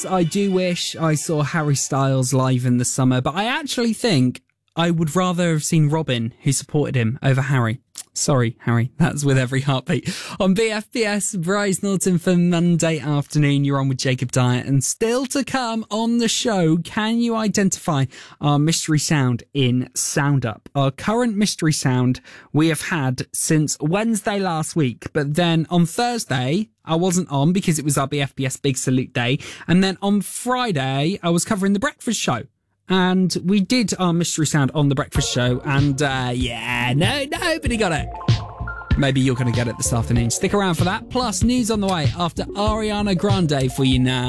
yes, I do wish I saw Harry Styles live in the summer, but I actually think I would rather have seen Robin, who supported him, over Harry. Sorry, Harry, that's with every heartbeat. On BFBS, Bryce Norton for Monday afternoon. You're on with Jacob Dyer, and still to come on the show, can you identify our mystery sound in Sound Up? Our current mystery sound we have had since Wednesday last week, but then on Thursday, I wasn't on because it was our BFBS Big Salute Day, and then on Friday, I was covering The Breakfast Show. And we did our mystery sound on The Breakfast Show, and nobody got it. Maybe you're going to get it this afternoon. Stick around for that. Plus, news on the way after Ariana Grande for you now.